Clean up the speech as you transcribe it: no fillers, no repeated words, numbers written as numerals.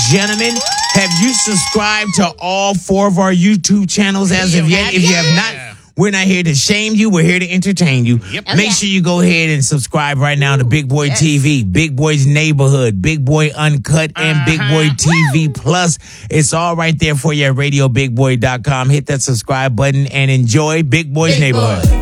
gentlemen, have you subscribed to all 4 of our YouTube channels as of yet? If you have not, we're not here to shame you. We're here to entertain you. Yep. Make sure you go ahead and subscribe right now to Big Boy TV, Big Boy's Neighborhood, Big Boy Uncut, and Big Boy TV Plus. It's all right there for you at RadioBigBoy.com. Hit that subscribe button and enjoy Big Boy's Neighborhood.